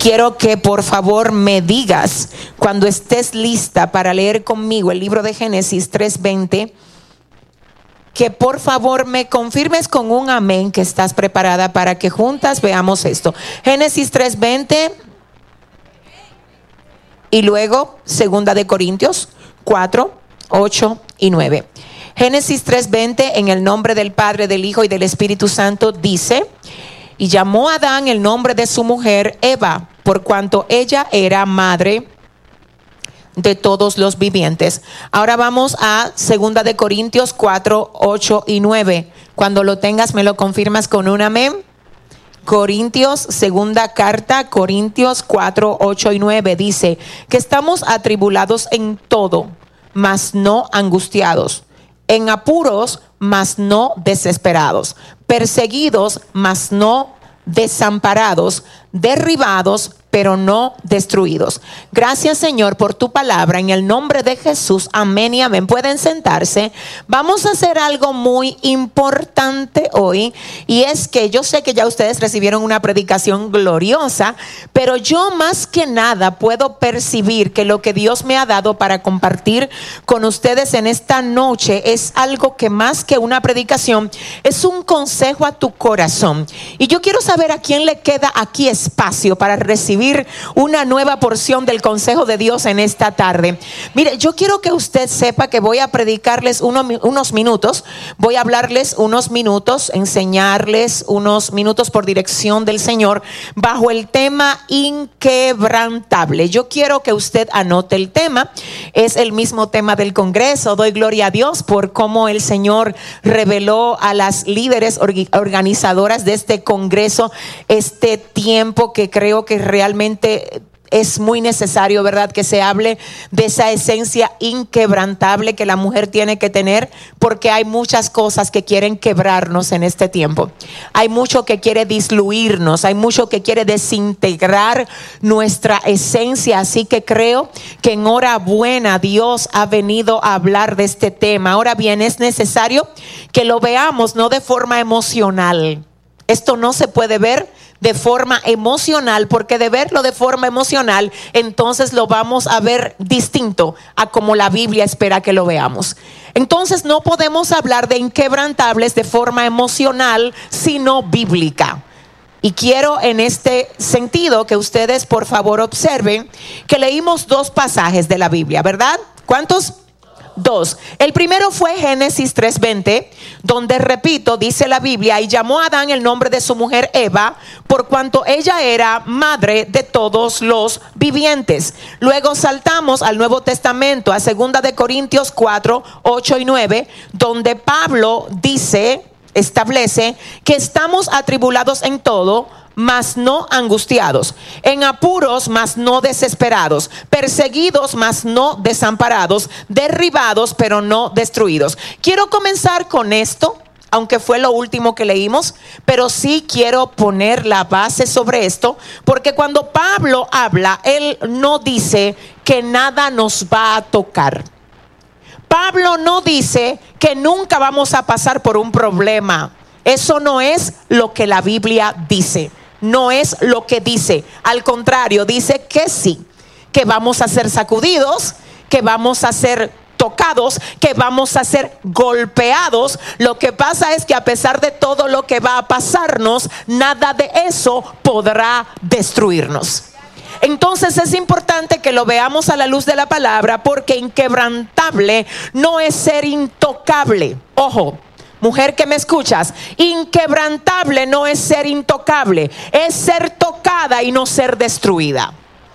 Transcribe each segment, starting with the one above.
quiero que por favor me digas cuando estés lista para leer conmigo el libro de Génesis 3:20, que por favor me confirmes con un amén que estás preparada para que juntas veamos esto. Génesis 3:20 y luego 2 de Corintios 4, 8 y 9. Génesis 3:20, en el nombre del Padre, del Hijo y del Espíritu Santo, dice: y llamó a Adán el nombre de su mujer Eva, por cuanto ella era madre de todos los vivientes. Ahora vamos a 2 de Corintios 4, 8 y 9. Cuando lo tengas me lo confirmas con un amén. Corintios, segunda carta, Corintios 4, 8 y 9 dice que estamos atribulados en todo, mas no angustiados, en apuros, mas no desesperados, perseguidos, mas no desamparados, derribados, pero no destruidos. Gracias, Señor, por tu palabra, en el nombre de Jesús, amén y amén. Pueden sentarse. Vamos a hacer algo muy importante hoy, y es que yo sé que ya ustedes recibieron una predicación gloriosa, pero yo más que nada puedo percibir que lo que Dios me ha dado para compartir con ustedes en esta noche es algo que más que una predicación, es un consejo a tu corazón. Y yo quiero saber a quién le queda aquí espacio para recibir una nueva porción del consejo de Dios en esta tarde. Mire, yo quiero que usted sepa que voy a predicarles unos minutos, voy a hablarles unos minutos, enseñarles unos minutos por dirección del Señor bajo el tema inquebrantable. Yo quiero que usted anote el tema, es el mismo tema del Congreso. Doy gloria a Dios por cómo el Señor reveló a las líderes organizadoras de este Congreso este tiempo que creo que realmente es muy necesario, ¿verdad?, que se hable de esa esencia inquebrantable que la mujer tiene que tener, porque hay muchas cosas que quieren quebrarnos en este tiempo. Hay mucho que quiere disluirnos, hay mucho que quiere desintegrar nuestra esencia. Así que creo que en hora buena Dios ha venido a hablar de este tema. Ahora bien, es necesario que lo veamos no de forma emocional. Esto no se puede ver de forma emocional, porque de verlo de forma emocional, entonces lo vamos a ver distinto a como la Biblia espera que lo veamos. Entonces no podemos hablar de inquebrantables de forma emocional, sino bíblica. Y quiero en este sentido que ustedes por favor observen que leímos 2 pasajes de la Biblia, ¿verdad? ¿Cuántos? 2. El primero fue Génesis 3:20, donde, repito, dice la Biblia: y llamó a Adán el nombre de su mujer Eva, por cuanto ella era madre de todos los vivientes. Luego saltamos al Nuevo Testamento, a 2 de Corintios 4, 8 y 9, donde Pablo establece que estamos atribulados en todo, mas no angustiados, en apuros, mas no desesperados, perseguidos, mas no desamparados, derribados, pero no destruidos. Quiero comenzar con esto, aunque fue lo último que leímos, pero sí quiero poner la base sobre esto, porque cuando Pablo habla, él no dice que nada nos va a tocar. Pablo no dice que nunca vamos a pasar por un problema. Eso no es lo que la Biblia dice. No es lo que dice. Al contrario, dice que sí, que vamos a ser sacudidos, que vamos a ser tocados, que vamos a ser golpeados. Lo que pasa es que a pesar de todo lo que va a pasarnos, nada de eso podrá destruirnos. Entonces es importante que lo veamos a la luz de la palabra, porque inquebrantable no es ser intocable. Ojo, mujer que me escuchas, inquebrantable no es ser intocable, es ser tocada y no ser destruida.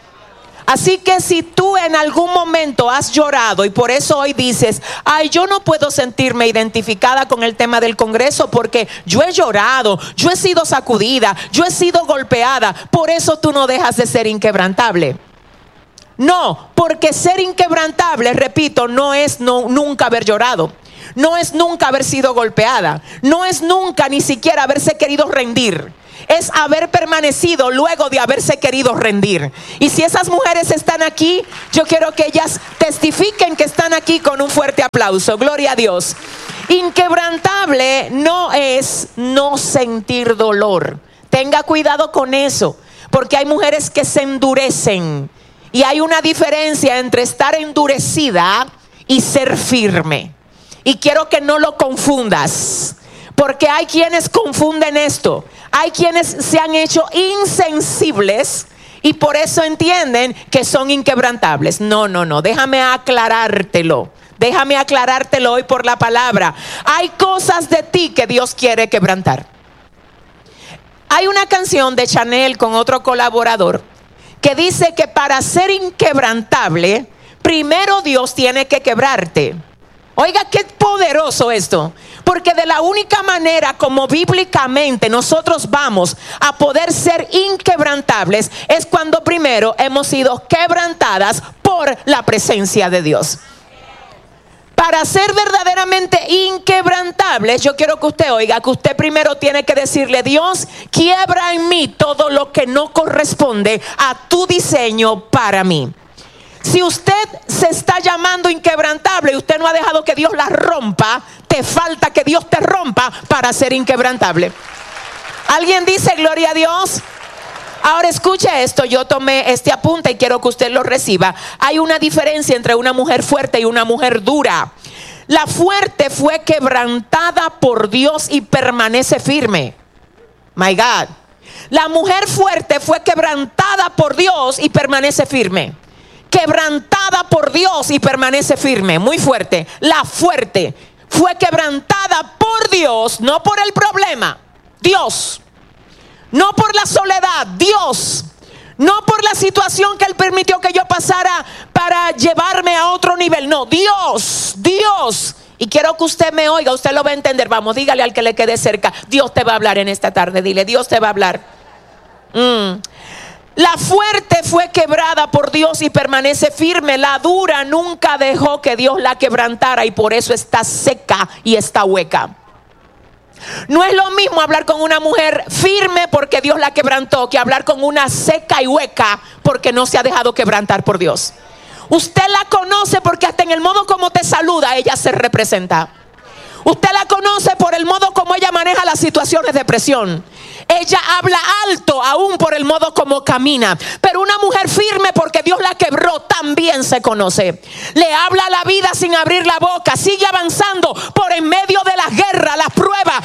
Así que si tú en algún momento has llorado y por eso hoy dices: ay, yo no puedo sentirme identificada con el tema del Congreso porque yo he llorado, yo he sido sacudida, yo he sido golpeada, por eso tú no dejas de ser inquebrantable. No, porque ser inquebrantable, repito, no es nunca haber llorado, no es nunca haber sido golpeada, no es nunca ni siquiera haberse querido rendir. Es haber permanecido luego de haberse querido rendir. Y si esas mujeres están aquí, yo quiero que ellas testifiquen que están aquí con un fuerte aplauso. Gloria a Dios. Inquebrantable no es no sentir dolor. Tenga cuidado con eso, porque hay mujeres que se endurecen. Y hay una diferencia entre estar endurecida y ser firme. Y quiero que no lo confundas, porque hay quienes confunden esto. Hay quienes se han hecho insensibles y por eso entienden que son inquebrantables. No, déjame aclarártelo. Déjame aclarártelo hoy por la palabra. Hay cosas de ti que Dios quiere quebrantar. Hay una canción de Chanel con otro colaborador que dice que para ser inquebrantable, primero Dios tiene que quebrarte. Oiga, qué poderoso esto. Porque de la única manera como bíblicamente nosotros vamos a poder ser inquebrantables es cuando primero hemos sido quebrantadas por la presencia de Dios. Para ser verdaderamente inquebrantables, yo quiero que usted oiga que usted primero tiene que decirle: Dios, quiebra en mí todo lo que no corresponde a tu diseño para mí. Si usted se está llamando inquebrantable y usted no ha dejado que Dios la rompa, te falta que Dios te rompa para ser inquebrantable. ¿Alguien dice gloria a Dios? Ahora escuche esto, yo tomé este apunte y quiero que usted lo reciba. Hay una diferencia entre una mujer fuerte y una mujer dura. La fuerte fue quebrantada por Dios y permanece firme. My God. La mujer fuerte fue quebrantada por Dios y permanece firme. Quebrantada por Dios y permanece firme. Muy fuerte. La fuerte fue quebrantada por Dios, no por el problema. Dios. No por la soledad, Dios. No por la situación que Él permitió que yo pasara para llevarme a otro nivel. No, Dios. Y quiero que usted me oiga, usted lo va a entender. Vamos, dígale al que le quede cerca: Dios te va a hablar en esta tarde. Dile: Dios te va a hablar. La fuerte fue quebrada por Dios y permanece firme. La dura nunca dejó que Dios la quebrantara y por eso está seca y está hueca. No es lo mismo hablar con una mujer firme porque Dios la quebrantó que hablar con una seca y hueca porque no se ha dejado quebrantar por Dios. Usted la conoce porque hasta en el modo como te saluda ella se representa. Usted la conoce por el modo como ella maneja las situaciones de presión. Ella habla alto aún por el modo como camina. Pero una mujer firme porque Dios la quebró también se conoce. Le habla la vida sin abrir la boca. Sigue avanzando por en medio de las guerras, las pruebas.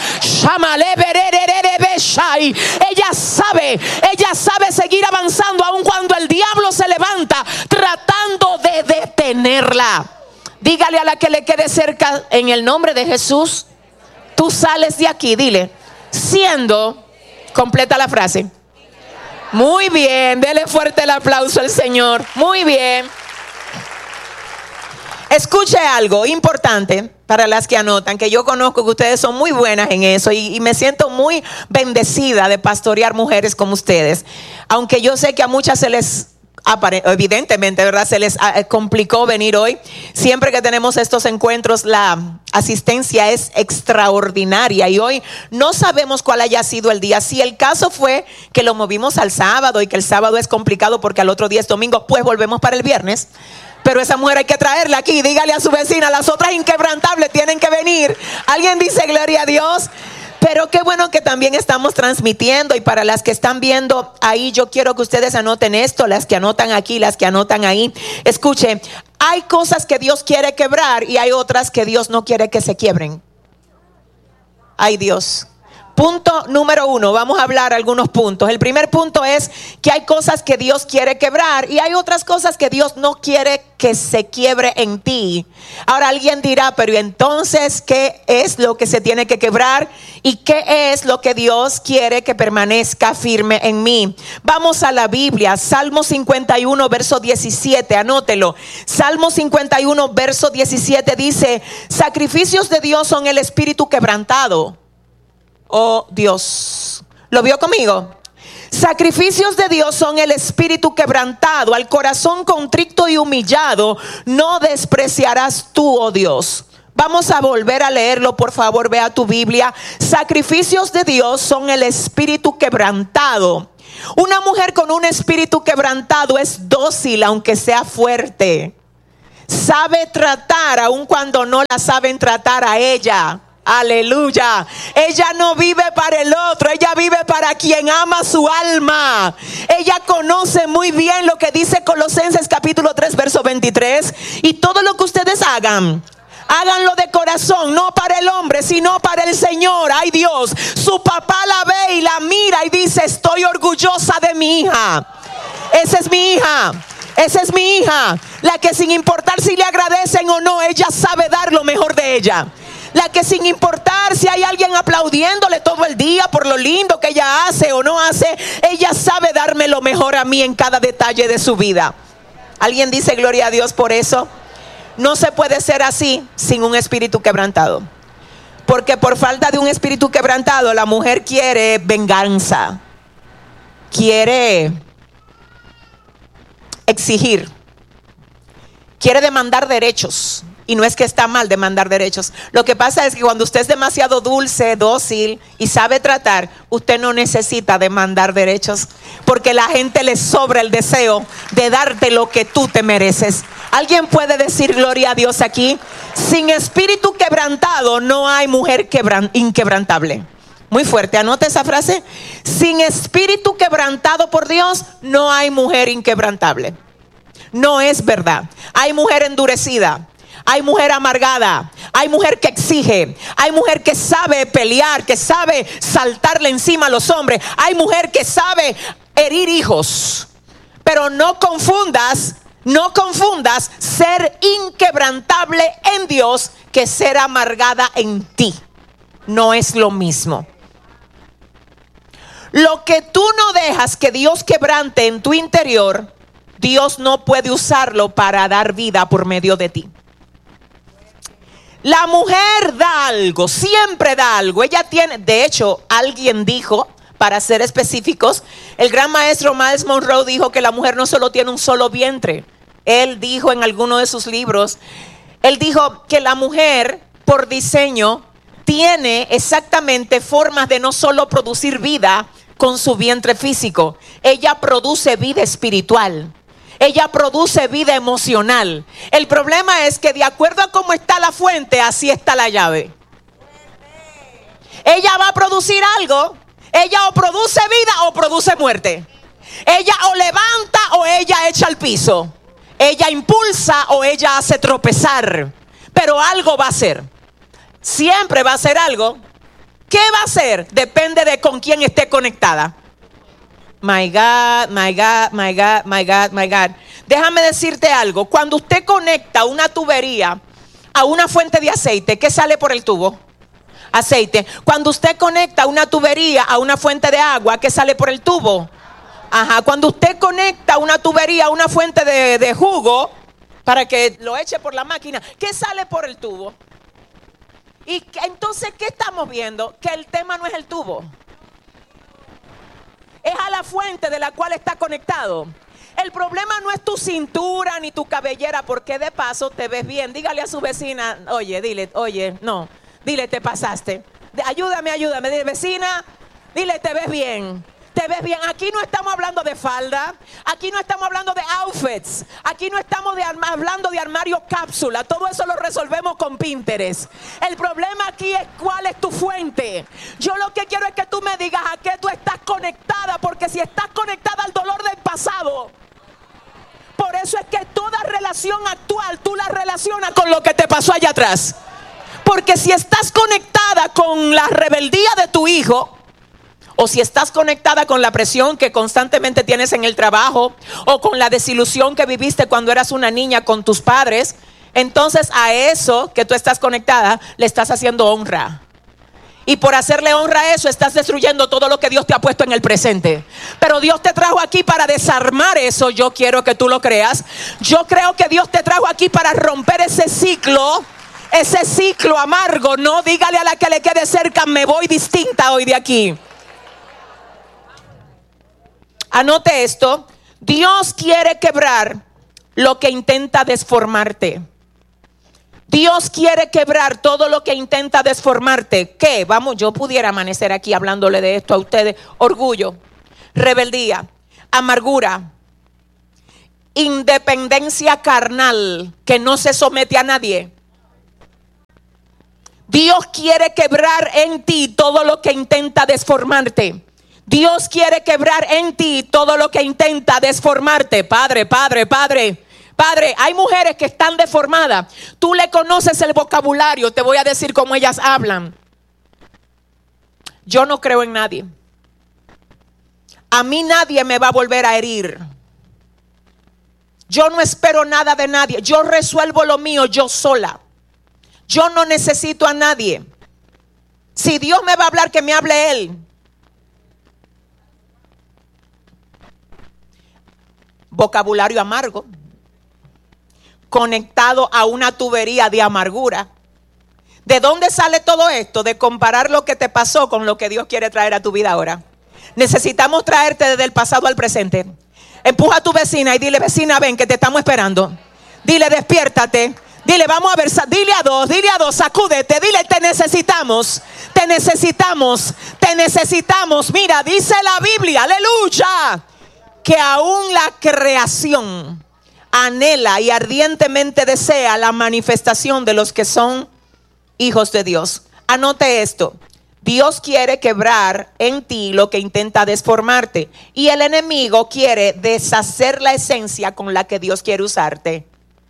Ella sabe seguir avanzando aun cuando el diablo se levanta tratando de detenerla. Dígale a la que le quede cerca: en el nombre de Jesús, tú sales de aquí, dile, siendo, completa la frase. Muy bien, dele fuerte el aplauso al Señor. Muy bien. Escuche algo importante para las que anotan, que yo conozco que ustedes son muy buenas en eso y me siento muy bendecida de pastorear mujeres como ustedes. Aunque yo sé que a muchas se les evidentemente, ¿verdad?, se les complicó venir hoy. Siempre que tenemos estos encuentros, la asistencia es extraordinaria y hoy no sabemos cuál haya sido el día. Si el caso fue que lo movimos al sábado y que el sábado es complicado porque al otro día es domingo, pues volvemos para el viernes. Pero esa mujer hay que traerla aquí. Dígale a su vecina: las otras inquebrantables tienen que venir. ¿Alguien dice gloria a Dios? Pero qué bueno que también estamos transmitiendo. Y para las que están viendo ahí, yo quiero que ustedes anoten esto. Las que anotan aquí, las que anotan ahí. Escuche, hay cosas que Dios quiere quebrar y hay otras que Dios no quiere que se quiebren. Ay, Dios. Punto número 1, vamos a hablar algunos puntos. El primer punto es que hay cosas que Dios quiere quebrar y hay otras cosas que Dios no quiere que se quiebre en ti. Ahora alguien dirá: pero entonces, ¿qué es lo que se tiene que quebrar? ¿Y qué es lo que Dios quiere que permanezca firme en mí? Vamos a la Biblia, Salmo 51, verso 17, anótelo. Salmo 51, verso 17 dice: sacrificios de Dios son el espíritu quebrantado. Oh Dios, ¿lo vio conmigo? Sacrificios de Dios son el espíritu quebrantado. Al corazón contrito y humillado no despreciarás tú, oh Dios. Vamos a volver a leerlo, por favor, vea tu Biblia. Sacrificios de Dios son el espíritu quebrantado. Una mujer con un espíritu quebrantado es dócil aunque sea fuerte. Sabe tratar aun cuando no la saben tratar a ella. Aleluya. Ella no vive para el otro, ella vive para quien ama su alma. Ella conoce muy bien lo que dice Colosenses capítulo 3 verso 23. Y todo lo que ustedes hagan, háganlo de corazón, no para el hombre, sino para el Señor. Ay Dios, su papá la ve y la mira y dice: estoy orgullosa de mi hija. Esa es mi hija. Esa es mi hija. La que sin importar si le agradecen o no, ella sabe dar lo mejor de ella. La que sin importar si hay alguien aplaudiéndole todo el día por lo lindo que ella hace o no hace, ella sabe darme lo mejor a mí en cada detalle de su vida. ¿Alguien dice gloria a Dios por eso? No se puede ser así sin un espíritu quebrantado. Porque por falta de un espíritu quebrantado, la mujer quiere venganza. Quiere exigir. Quiere demandar derechos. Y no es que está mal demandar derechos. Lo que pasa es que cuando usted es demasiado dulce, dócil y sabe tratar, usted no necesita demandar derechos, porque la gente le sobra el deseo de darte lo que tú te mereces. ¿Alguien puede decir gloria a Dios aquí? Sin espíritu quebrantado no hay mujer inquebrantable. Muy fuerte, anote esa frase. Sin espíritu quebrantado por Dios no hay mujer inquebrantable. No es verdad. Hay mujer endurecida. Hay mujer amargada, hay mujer que exige, hay mujer que sabe pelear, que sabe saltarle encima a los hombres, hay mujer que sabe herir hijos. Pero no confundas ser inquebrantable en Dios que ser amargada en ti. No es lo mismo. Lo que tú no dejas que Dios quebrante en tu interior, Dios no puede usarlo para dar vida por medio de ti. La mujer da algo, siempre da algo. Ella tiene, de hecho, alguien dijo, para ser específicos, el gran maestro Miles Monroe dijo que la mujer no solo tiene un solo vientre. Él dijo en alguno de sus libros, él dijo que la mujer, por diseño, tiene exactamente formas de no solo producir vida con su vientre físico. Ella produce vida espiritual. Ella produce vida emocional. El problema es que de acuerdo a cómo está la fuente, así está la llave. Ella va a producir algo. Ella o produce vida o produce muerte. Ella o levanta o ella echa al piso. Ella impulsa o ella hace tropezar. Pero algo va a hacer. Siempre va a hacer algo. ¿Qué va a hacer? Depende de con quién esté conectada. My God, my God, my God, my God, my God. Déjame decirte algo. Cuando usted conecta una tubería a una fuente de aceite, ¿qué sale por el tubo? Aceite. Cuando usted conecta una tubería a una fuente de agua, ¿qué sale por el tubo? Ajá. Cuando usted conecta una tubería a una fuente de jugo para que lo eche por la máquina, ¿qué sale por el tubo? Y entonces, ¿qué estamos viendo? Que el tema no es el tubo. Es a la fuente de la cual está conectado. El problema no es tu cintura ni tu cabellera, porque de paso te ves bien. Dígale a su vecina, dile, te pasaste. Ayúdame, dile, vecina, dile, te ves bien. Te ves bien. Aquí no estamos hablando de falda. Aquí no estamos hablando de outfits. Aquí no estamos hablando de armario cápsula. Todo eso lo resolvemos con Pinterest. El problema aquí es cuál es tu fuente. Yo lo que quiero es que tú me digas a qué tú estás conectada. Porque si estás conectada al dolor del pasado, por eso es que toda relación actual tú la relacionas con lo que te pasó allá atrás. Porque si estás conectada con la rebeldía de tu hijo, o si estás conectada con la presión que constantemente tienes en el trabajo, o con la desilusión que viviste cuando eras una niña con tus padres, entonces a eso que tú estás conectada le estás haciendo honra. Y por hacerle honra a eso estás destruyendo todo lo que Dios te ha puesto en el presente. Pero Dios te trajo aquí para desarmar eso. Yo quiero que tú lo creas. Yo creo que Dios te trajo aquí para romper ese ciclo amargo. No, dígale a la que le quede cerca, me voy distinta hoy de aquí. Anote esto. Dios quiere quebrar lo que intenta desformarte. Dios quiere quebrar todo lo que intenta desformarte. ¿Qué? Vamos, yo pudiera amanecer aquí hablándole de esto a ustedes. Orgullo, rebeldía, amargura, independencia carnal que no se somete a nadie. Dios quiere quebrar en ti todo lo que intenta desformarte. Dios quiere quebrar en ti todo lo que intenta desformarte. Padre, hay mujeres que están deformadas. Tú le conoces el vocabulario. Te voy a decir cómo ellas hablan. Yo no creo en nadie. A mí nadie me va a volver a herir. Yo no espero nada de nadie. Yo resuelvo lo mío yo sola. Yo no necesito a nadie. Si Dios me va a hablar, que me hable Él. Vocabulario amargo, conectado a una tubería de amargura. ¿De dónde sale todo esto? De comparar lo que te pasó con lo que Dios quiere traer a tu vida ahora. Necesitamos traerte desde el pasado al presente. Empuja a tu vecina y dile: vecina, ven que te estamos esperando. Dile: despiértate. Dile: vamos a ver. Dile a dos, sacúdete. Dile: te necesitamos. Mira, dice la Biblia, aleluya, que aún la creación anhela y ardientemente desea la manifestación de los que son hijos de Dios. Anote esto: Dios quiere quebrar en ti lo que intenta desformarte, y el enemigo quiere deshacer la esencia con la que Dios quiere usarte.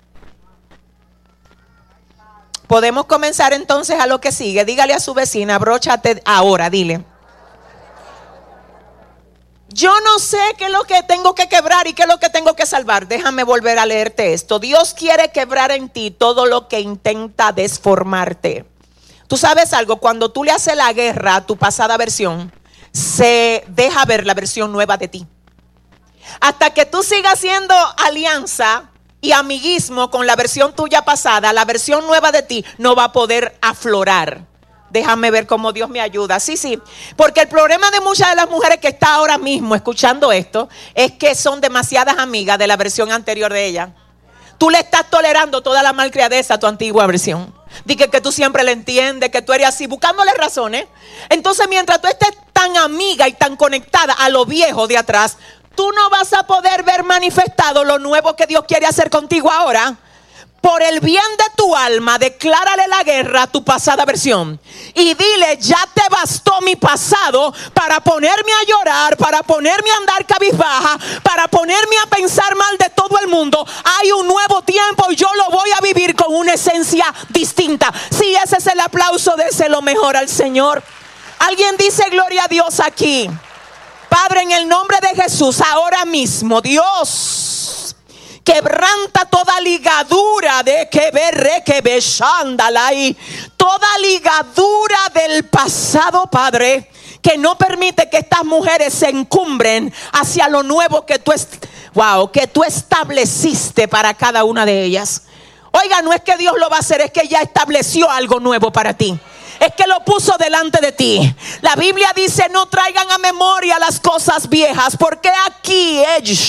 Podemos comenzar entonces a lo que sigue. Dígale a su vecina: abróchate ahora, dile: yo no sé qué es lo que tengo que quebrar y qué es lo que tengo que salvar. Déjame volver a leerte esto. Dios quiere quebrar en ti todo lo que intenta desformarte. Tú sabes algo, cuando tú le haces la guerra a tu pasada versión, se deja ver la versión nueva de ti. Hasta que tú sigas haciendo alianza y amiguismo con la versión tuya pasada, la versión nueva de ti no va a poder aflorar. Déjame ver cómo Dios me ayuda. Sí, porque el problema de muchas de las mujeres que están ahora mismo escuchando esto es que son demasiadas amigas de la versión anterior de ella. Tú le estás tolerando toda la malcriadeza a tu antigua versión. Dije que tú siempre le entiendes, que tú eres así, buscándole razones. Entonces, mientras tú estés tan amiga y tan conectada a lo viejo de atrás, tú no vas a poder ver manifestado lo nuevo que Dios quiere hacer contigo ahora. Por el bien de tu alma, declárale la guerra a tu pasada versión y dile: ya te bastó mi pasado para ponerme a llorar, para ponerme a andar cabizbaja, para ponerme a pensar mal de todo el mundo. Hay un nuevo tiempo y yo lo voy a vivir con una esencia distinta. Si ese es el aplauso, déselo mejor al Señor. Alguien dice gloria a Dios aquí. Padre, en el nombre de Jesús, ahora mismo, Dios, quebranta toda ligadura de que beshándala y toda ligadura del pasado, Padre, que no permite que estas mujeres se encumbren hacia lo nuevo que tú estableciste para cada una de ellas. Oiga, no es que Dios lo va a hacer, es que ya estableció algo nuevo para ti. Es que lo puso delante de ti. La Biblia dice: no traigan a memoria las cosas viejas, porque aquí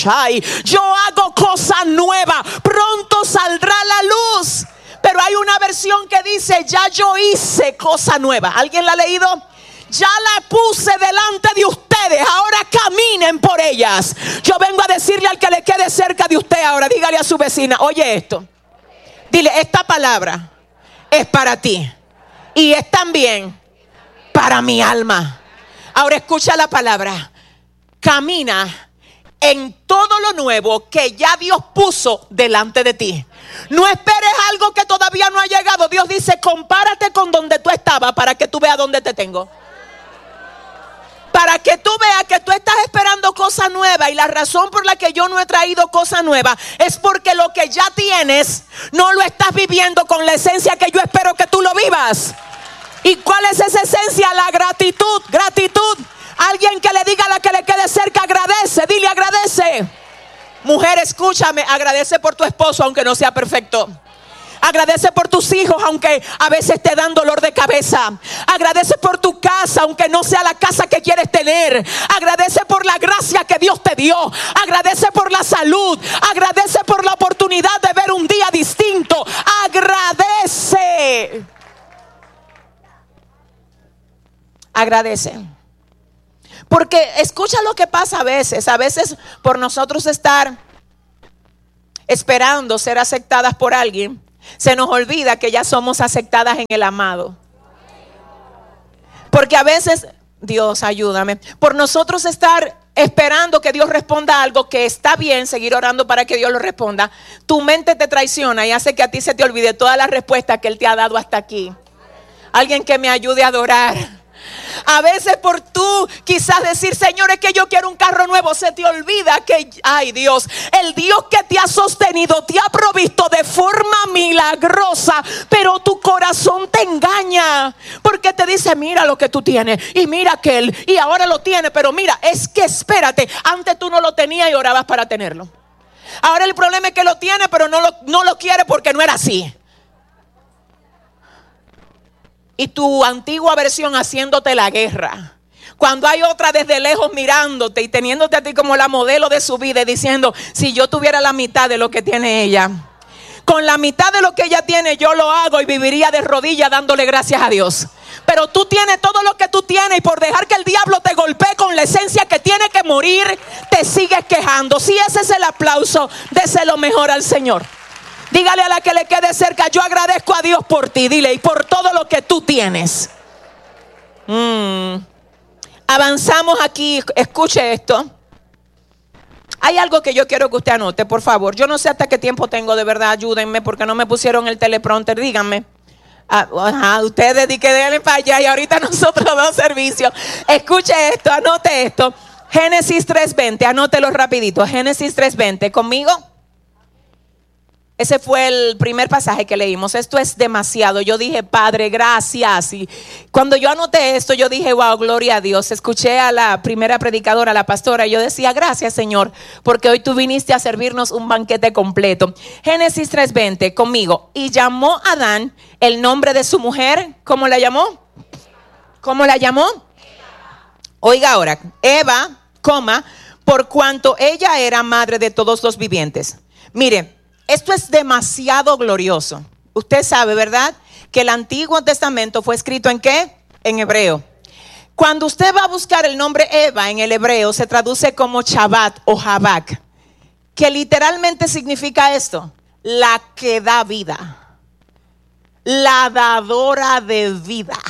yo hago cosa nueva, pronto saldrá la luz. Pero hay una versión que dice: ya yo hice cosa nueva. ¿Alguien la ha leído? Ya la puse delante de ustedes, ahora caminen por ellas. Yo vengo a decirle al que le quede cerca de usted ahora, dígale a su vecina: oye esto, dile: esta palabra es para ti y es también para mi alma. Ahora escucha la palabra: camina en todo lo nuevo que ya Dios puso delante de ti. No esperes algo que todavía no ha llegado. Dios dice: compárate con donde tú estabas para que tú veas dónde te tengo. Para que tú veas que tú estás esperando cosas nuevas. Y la razón por la que yo no he traído cosas nuevas es porque lo que ya tienes no lo estás viviendo con la esencia que yo espero que tú lo vivas. ¿Y cuál es esa esencia? La gratitud. Alguien que le diga a la que le quede cerca: agradece. Dile: agradece. Mujer, escúchame, agradece por tu esposo aunque no sea perfecto. Agradece por tus hijos aunque a veces te dan dolor de cabeza. Agradece por tu casa aunque no sea la casa que quieres tener. Agradece por la gracia que Dios te dio. Agradece por la salud. Agradece por la oportunidad de ver un día distinto. Agradece. Agradece. Porque escucha lo que pasa a veces. A veces por nosotros estar esperando ser aceptadas por alguien, se nos olvida que ya somos aceptadas en el amado. Porque a veces, Dios ayúdame, por nosotros estar esperando que Dios responda algo que está bien, seguir orando para que Dios lo responda, tu mente te traiciona y hace que a ti se te olvide todas las respuestas que Él te ha dado hasta aquí. Alguien que me ayude a adorar. A veces por tú quizás decir, Señor, es que yo quiero un carro nuevo, se te olvida que, ay Dios, el Dios que te ha sostenido, te ha provisto de forma milagrosa, pero tu corazón te engaña, porque te dice, mira lo que tú tienes, y mira aquel, y ahora lo tiene, pero mira, es que espérate, antes tú no lo tenías y orabas para tenerlo. Ahora el problema es que lo tiene, pero no lo quiere porque no era así. Y tu antigua versión haciéndote la guerra. Cuando hay otra desde lejos mirándote y teniéndote a ti como la modelo de su vida y diciendo, si yo tuviera la mitad de lo que tiene ella, con la mitad de lo que ella tiene yo lo hago y viviría de rodillas dándole gracias a Dios. Pero tú tienes todo lo que tú tienes y por dejar que el diablo te golpee con la esencia que tiene que morir, te sigues quejando. Si ese es el aplauso, déselo mejor al Señor. Dígale a la que le quede cerca, yo agradezco a Dios por ti, dile, y por todo lo que tú tienes. Avanzamos aquí, escuche esto. Hay algo que yo quiero que usted anote, por favor. Yo no sé hasta qué tiempo tengo, de verdad, ayúdenme, porque no me pusieron el teleprompter, díganme. Ustedes di que denle para allá y ahorita nosotros damos servicio. Escuche esto, anote esto. Génesis 3:20, anótelo rapidito. Génesis 3:20, ¿conmigo? Ese fue el primer pasaje que leímos. Esto es demasiado. Yo dije, Padre, gracias. Y cuando yo anoté esto, yo dije, wow, gloria a Dios. Escuché a la primera predicadora, la pastora, y yo decía, gracias, Señor, porque hoy tú viniste a servirnos un banquete completo. Génesis 3:20, conmigo. Y llamó a Adán el nombre de su mujer. ¿Cómo la llamó? ¿Cómo la llamó? Oiga ahora, Eva, por cuanto ella era madre de todos los vivientes. Mire, esto es demasiado glorioso. Usted sabe, ¿verdad? Que el Antiguo Testamento fue escrito ¿en qué? En hebreo. Cuando usted va a buscar el nombre Eva en el hebreo, se traduce como Shabbat o Habak, que literalmente significa esto: la que da vida, la dadora de vida,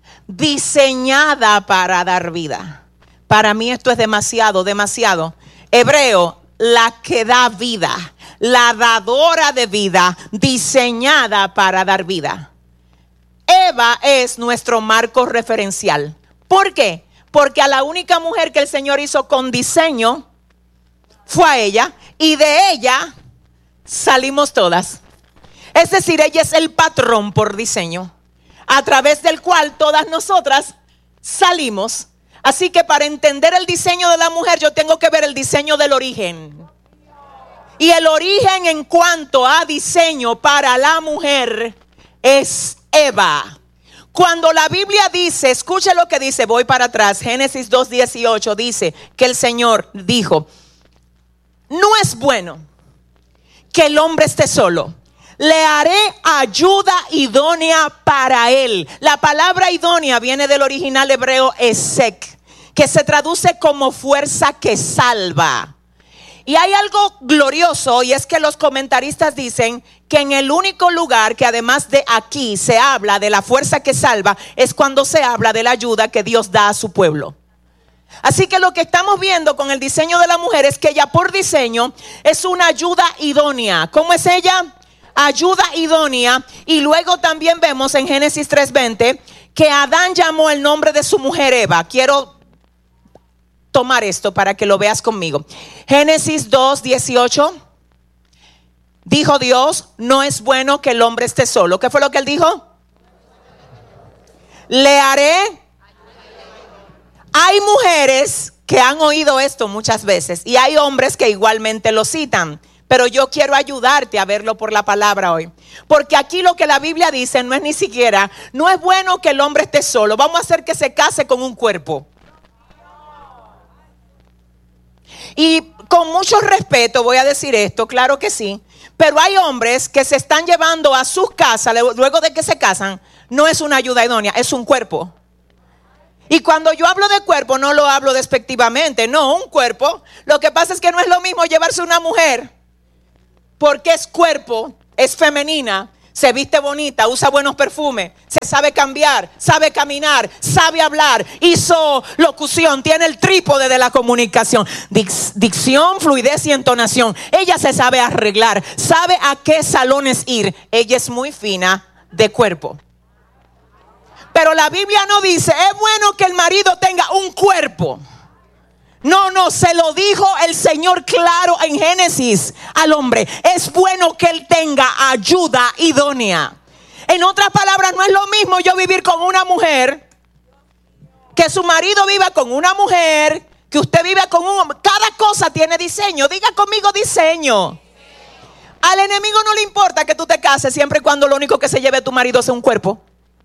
diseñada para dar vida. Para mí esto es demasiado. Hebreo, la que da vida, la dadora de vida, diseñada para dar vida. Eva es nuestro marco referencial. ¿Por qué? Porque a la única mujer que el Señor hizo con diseño fue a ella, y de ella salimos todas. Es decir, ella es el patrón por diseño, a través del cual todas nosotras salimos. Así que para entender el diseño de la mujer, yo tengo que ver el diseño del origen. Y el origen en cuanto a diseño para la mujer es Eva. Cuando la Biblia dice, escuche lo que dice, voy para atrás, Génesis 2:18 dice que el Señor dijo, no es bueno que el hombre esté solo, le haré ayuda idónea para él. La palabra idónea viene del original hebreo esek, que se traduce como fuerza que salva. Y hay algo glorioso, y es que los comentaristas dicen que en el único lugar que además de aquí se habla de la fuerza que salva es cuando se habla de la ayuda que Dios da a su pueblo. Así que lo que estamos viendo con el diseño de la mujer es que ella por diseño es una ayuda idónea. ¿Cómo es ella? Ayuda idónea. Y luego también vemos en Génesis 3:20 que Adán llamó el nombre de su mujer Eva. Quiero tomar esto para que lo veas conmigo. Génesis 2:18. Dijo Dios, no es bueno que el hombre esté solo. ¿Qué fue lo que él dijo? Le haré. Hay mujeres que han oído esto muchas veces y hay hombres que igualmente lo citan. Pero yo quiero ayudarte a verlo por la palabra hoy. Porque aquí lo que la Biblia dice no es ni siquiera, no es bueno que el hombre esté solo. Vamos a hacer que se case con un cuerpo. Y con mucho respeto voy a decir esto, claro que sí. Pero hay hombres que se están llevando a sus casas luego de que se casan. No es una ayuda idónea, es un cuerpo. Y cuando yo hablo de cuerpo no lo hablo despectivamente. No, un cuerpo. Lo que pasa es que no es lo mismo llevarse una mujer, porque es cuerpo, es femenina, se viste bonita, usa buenos perfumes, se sabe cambiar, sabe caminar, sabe hablar, hizo locución, tiene el trípode de la comunicación, dicción, fluidez y entonación. Ella se sabe arreglar, sabe a qué salones ir. Ella es muy fina de cuerpo. Pero la Biblia no dice, es bueno que el marido tenga un cuerpo. No, se lo dijo el Señor claro en Génesis al hombre. Es bueno que él tenga ayuda idónea. En otras palabras, no es lo mismo yo vivir con una mujer, que su marido viva con una mujer, que usted viva con un hombre. Cada cosa tiene diseño. Diga conmigo diseño. Al enemigo no le importa que tú te cases siempre y cuando lo único que se lleve tu marido sea un cuerpo.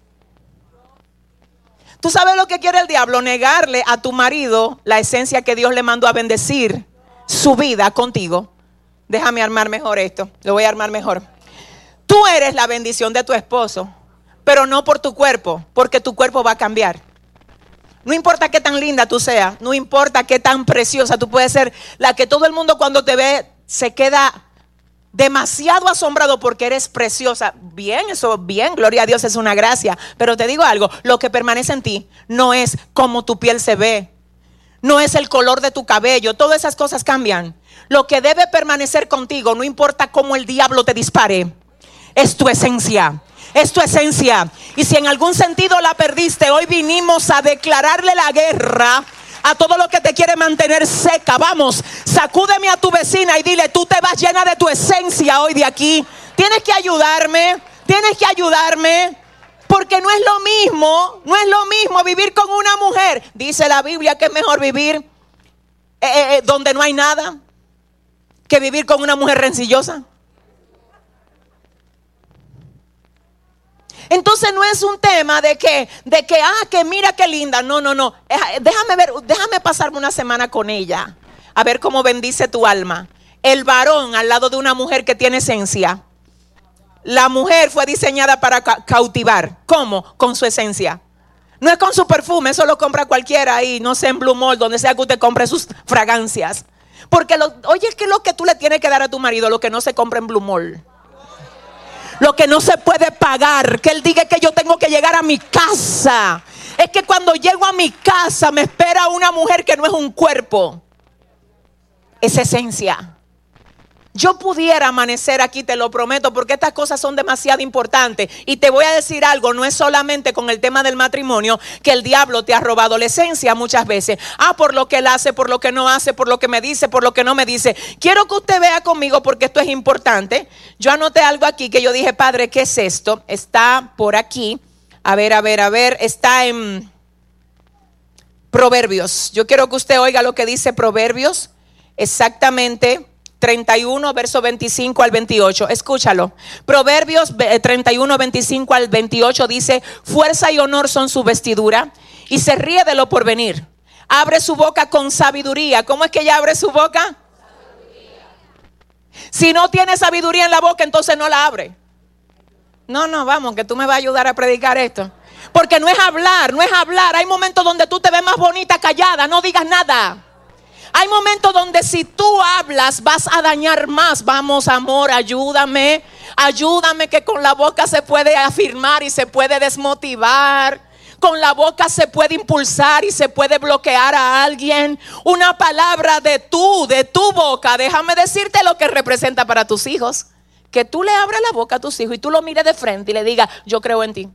¿Tú sabes lo que quiere el diablo? Negarle a tu marido la esencia que Dios le mandó a bendecir su vida contigo. Déjame armar mejor esto. Lo voy a armar mejor. Tú eres la bendición de tu esposo, pero no por tu cuerpo, porque tu cuerpo va a cambiar. No importa qué tan linda tú seas, no importa qué tan preciosa, tú puedes ser la que todo el mundo cuando te ve se queda demasiado asombrado porque eres preciosa. Bien, eso bien, gloria a Dios, es una gracia. Pero te digo algo, lo que permanece en ti no es cómo tu piel se ve, no es el color de tu cabello, todas esas cosas cambian. Lo que debe permanecer contigo, no importa cómo el diablo te dispare, es tu esencia. Es tu esencia. Y si en algún sentido la perdiste, hoy vinimos a declararle la guerra a todo lo que te quiere mantener seca. Vamos, sacúdeme a tu vecina y dile, tú te vas llena de tu esencia hoy de aquí. Tienes que ayudarme, porque no es lo mismo vivir con una mujer. Dice la Biblia que es mejor vivir donde no hay nada que vivir con una mujer rencillosa. Entonces no es un tema de que mira qué linda. No. Déjame pasarme una semana con ella, a ver cómo bendice tu alma. El varón al lado de una mujer que tiene esencia. La mujer fue diseñada para cautivar. ¿Cómo? Con su esencia. No es con su perfume, eso lo compra cualquiera ahí, no sé, en Blue Mall, donde sea que usted compre sus fragancias. Porque oye, ¿qué es lo que tú le tienes que dar a tu marido? Lo que no se compra en Blue Mall. Lo que no se puede pagar. Que él diga que yo tengo que llegar a mi casa. Es que cuando llego a mi casa me espera una mujer que no es un cuerpo. Es esencia. Yo pudiera amanecer aquí, te lo prometo, porque estas cosas son demasiado importantes. Y te voy a decir algo, no es solamente con el tema del matrimonio que el diablo te ha robado la esencia muchas veces. Por lo que él hace, por lo que no hace, por lo que me dice, por lo que no me dice. Quiero que usted vea conmigo porque esto es importante. Yo anoté algo aquí que yo dije, Padre, ¿qué es esto? Está por aquí. A ver. Está en Proverbios. Yo quiero que usted oiga lo que dice Proverbios. Exactamente. 31, verso 25 al 28. Escúchalo. Proverbios 31, 25 al 28 dice: fuerza y honor son su vestidura, y se ríe de lo porvenir. Abre su boca con sabiduría. ¿Cómo es que ella abre su boca? Sabiduría. Si no tiene sabiduría en la boca, entonces no la abre. No, vamos, que tú me vas a ayudar a predicar esto. Porque no es hablar. Hay momentos donde tú te ves más bonita callada, no digas nada. Hay momentos donde si tú hablas vas a dañar más. Vamos, amor, ayúdame que con la boca se puede afirmar y se puede desmotivar. Con la boca se puede impulsar y se puede bloquear a alguien. Una palabra de tu boca, déjame decirte lo que representa para tus hijos. Que tú le abras la boca a tus hijos y tú lo mires de frente y le digas: yo creo en ti.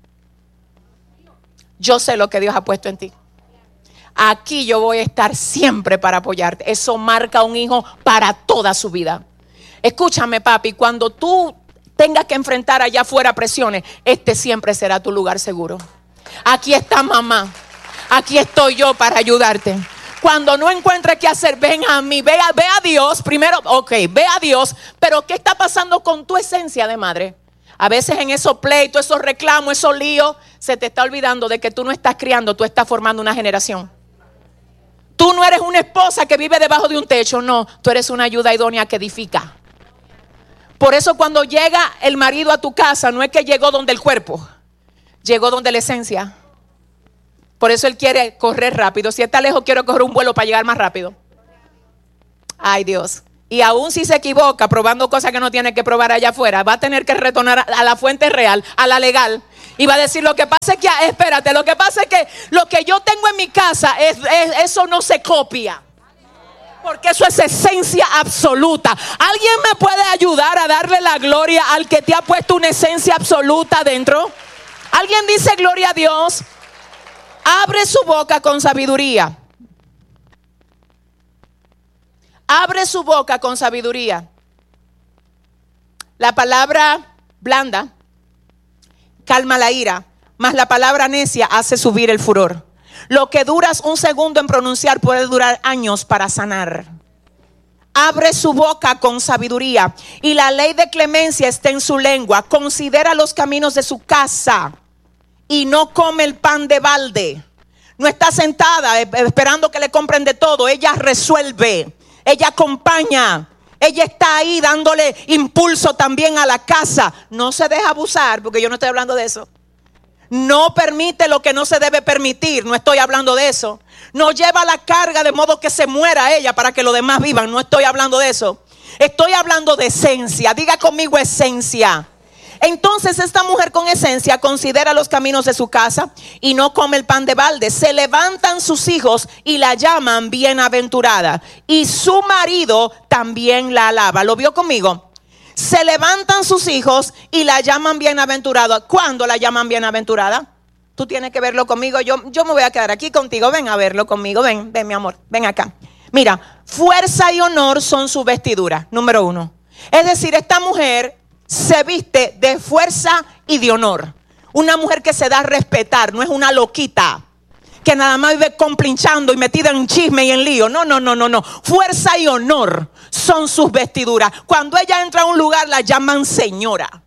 Yo sé lo que Dios ha puesto en ti. Aquí yo voy a estar siempre para apoyarte. Eso marca a un hijo para toda su vida. Escúchame, papi, cuando tú tengas que enfrentar allá afuera presiones, este siempre será tu lugar seguro. Aquí está mamá, aquí estoy yo para ayudarte. Cuando no encuentres qué hacer, ven a mí, ve a Dios. Primero, ve a Dios. Pero ¿qué está pasando con tu esencia de madre? A veces en esos pleitos, esos reclamos, esos líos, se te está olvidando de que tú no estás criando, tú estás formando una generación. Tú no eres una esposa que vive debajo de un techo, no, tú eres una ayuda idónea que edifica. Por eso cuando llega el marido a tu casa, no es que llegó donde el cuerpo, llegó donde la esencia. Por eso él quiere correr rápido. Si está lejos, quiero correr un vuelo para llegar más rápido. Ay, Dios. Y aún si se equivoca probando cosas que no tiene que probar allá afuera, va a tener que retornar a la fuente real, a la legal. Y va a decir, lo que pasa es que, espérate, lo que pasa es que lo que yo tengo en mi casa, eso no se copia. Porque eso es esencia absoluta. ¿Alguien me puede ayudar a darle la gloria al que te ha puesto una esencia absoluta dentro? ¿Alguien dice gloria a Dios? Abre su boca con sabiduría. Abre su boca con sabiduría. La palabra blanda calma la ira, mas la palabra necia hace subir el furor. Lo que duras un segundo en pronunciar puede durar años para sanar. Abre su boca con sabiduría y la ley de clemencia está en su lengua. Considera los caminos de su casa y no come el pan de balde. No está sentada esperando que le compren de todo. Ella resuelve. Ella acompaña, ella está ahí dándole impulso también a la casa. No se deja abusar, porque yo no estoy hablando de eso. No permite lo que no se debe permitir, no estoy hablando de eso. No lleva la carga de modo que se muera ella para que los demás vivan, no estoy hablando de eso. Estoy hablando de esencia, diga conmigo esencia. Entonces esta mujer con esencia considera los caminos de su casa y no come el pan de balde. Se levantan sus hijos y la llaman bienaventurada, y su marido también la alaba. ¿Lo vio conmigo? Se levantan sus hijos y la llaman bienaventurada. ¿Cuándo la llaman bienaventurada? Tú tienes que verlo conmigo. Yo me voy a quedar aquí contigo. Ven a verlo conmigo. Ven mi amor, ven acá. Mira, fuerza y honor son su vestidura, número 1. Es decir, esta mujer se viste de fuerza y de honor. Una mujer que se da a respetar, no es una loquita que nada más vive complinchando y metida en chisme y en lío. No. Fuerza y honor son sus vestiduras. Cuando ella entra a un lugar la llaman señora.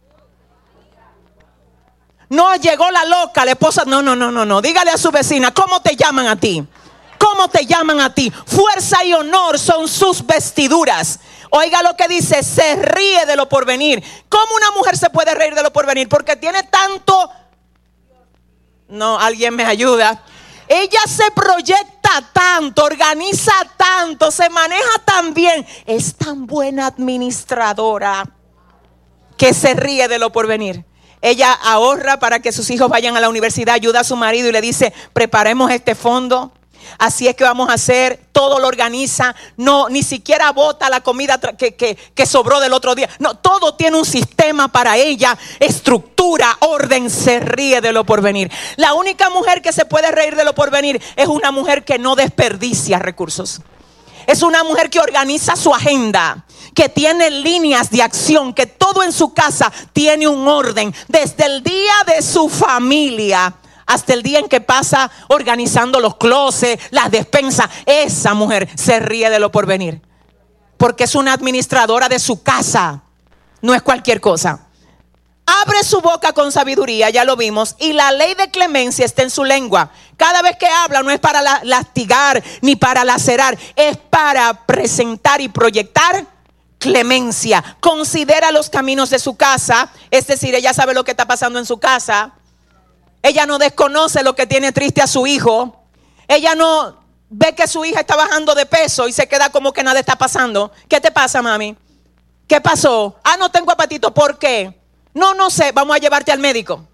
No llegó la loca, la esposa. No. Dígale a su vecina, ¿cómo te llaman a ti? ¿Cómo te llaman a ti? Fuerza y honor son sus vestiduras. Oiga lo que dice, se ríe de lo porvenir. ¿Cómo una mujer se puede reír de lo porvenir? Porque tiene tanto... No, alguien me ayuda. Ella se proyecta tanto, organiza tanto, se maneja tan bien. Es tan buena administradora que se ríe de lo porvenir. Ella ahorra para que sus hijos vayan a la universidad, ayuda a su marido y le dice, preparemos este fondo. Así es que vamos a hacer, todo lo organiza, no, ni siquiera bota la comida que sobró del otro día. No, todo tiene un sistema para ella, estructura, orden, se ríe de lo porvenir. La única mujer que se puede reír de lo porvenir es una mujer que no desperdicia recursos. Es una mujer que organiza su agenda, que tiene líneas de acción, que todo en su casa tiene un orden, desde el día de su familia hasta el día en que pasa organizando los closets, las despensas. Esa mujer se ríe de lo porvenir, porque es una administradora de su casa, no es cualquier cosa. Abre su boca con sabiduría, ya lo vimos, y la ley de clemencia está en su lengua. Cada vez que habla no es para lastigar ni para lacerar, es para presentar y proyectar clemencia. Considera los caminos de su casa, es decir, ella sabe lo que está pasando en su casa. Ella no desconoce lo que tiene triste a su hijo. Ella no ve que su hija está bajando de peso y se queda como que nada está pasando. ¿Qué te pasa, mami? ¿Qué pasó? No tengo apetito. ¿Por qué? No sé, vamos a llevarte al médico.